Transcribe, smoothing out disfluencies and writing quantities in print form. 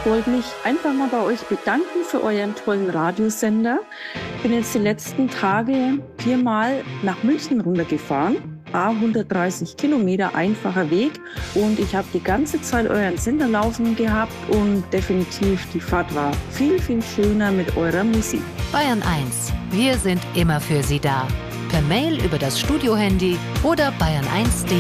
wollte mich einfach mal bei euch bedanken für euren tollen Radiosender. Ich bin jetzt die letzten Tage 4-mal nach München runtergefahren. 130 Kilometer einfacher Weg und ich habe die ganze Zeit euren Sender laufen gehabt und definitiv die Fahrt war viel, viel schöner mit eurer Musik. Bayern 1, wir sind immer für Sie da. Per Mail über das Studiohandy oder bayern1.de.